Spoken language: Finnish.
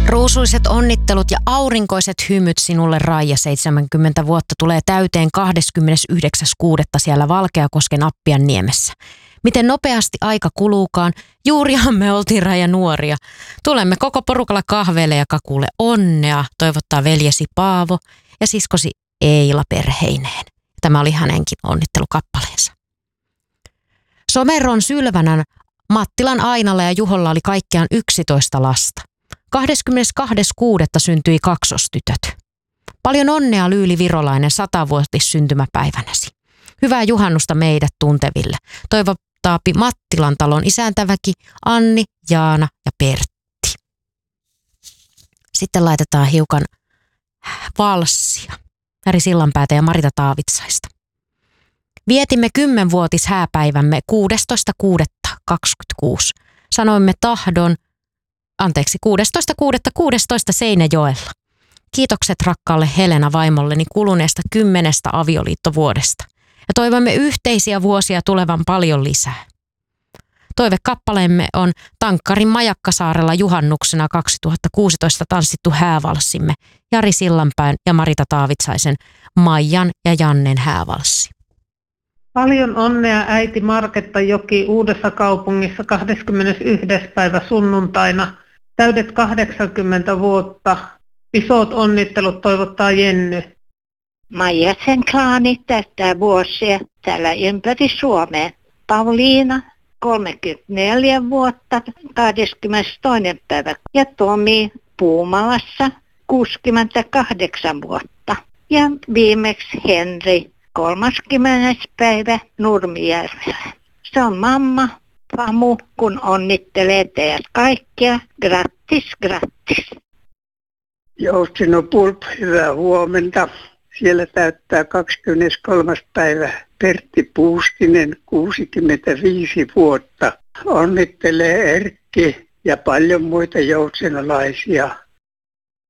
Ruusuiset onnittelut ja aurinkoiset hymyt sinulle, Raija. 70 vuotta tulee täyteen 29.6. siellä Valkeakosken Appianniemessä. Miten nopeasti aika kuluukaan, juurihan me oltiin, Raija, nuoria. Tulemme koko porukalla kahveille ja kakulle onnea, toivottaa veljesi Paavo ja siskosi Eila perheineen. Tämä oli hänenkin onnittelukappaleensa. Someron Sylvänän, Mattilan Ainalla ja Juholla oli kaikkiaan 11 lasta. 22.6. syntyi kaksostytöt. Paljon onnea, Lyyli Virolainen, 100-vuotis syntymäpäivänäsi. Hyvää juhannusta meidät tunteville. Toivottaapi Mattilan talon isäntäväki Anni, Jaana ja Pertti. Sitten laitetaan hiukan valssia. Jari Sillanpäätä ja Marita Taavitsaista. Vietimme 10-vuotis hääpäivämme 16.6.26. Sanoimme tahdon 16.6.16 Seinäjoella. Kiitokset rakkaalle Helena vaimolleni kuluneesta 10 avioliittovuodesta. Ja toivomme yhteisiä vuosia tulevan paljon lisää. Toivekappaleemme on Tankkarin Majakkasaarella juhannuksena 2016 tanssittu häävalssimme, Jari Sillanpään ja Marita Taavitsaisen Maijan ja Jannen häävalssi. Paljon onnea äiti Marketta Joki Uudessa Kaupungissa 21. päivä sunnuntaina. Täydet 80 vuotta. Isot onnittelut toivottaa Jenny. Maijasen klaani täyttää vuosia täällä ympäri Suomea. Pauliina 34 vuotta 22. päivä ja Tomi Puumalassa 68 vuotta. Ja viimeksi Henri 30. päivä Nurmijärvellä. Se on mamma Pamu, kun onnittelee teidät kaikkia. Grattis, grattis. Joustino Pulp, hyvää huomenta. Siellä täyttää 23. päivä Pertti Puustinen, 65 vuotta. Onnittelee Erkki ja paljon muita joutsenolaisia.